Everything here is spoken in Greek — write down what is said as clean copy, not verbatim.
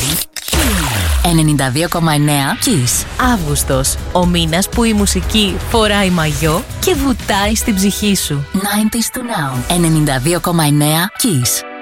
92,9 Kiss. Αύγουστος. Ο μήνας που η μουσική φοράει μαγιό και βουτάει στην ψυχή σου. 90s to now. 92,9 Kiss.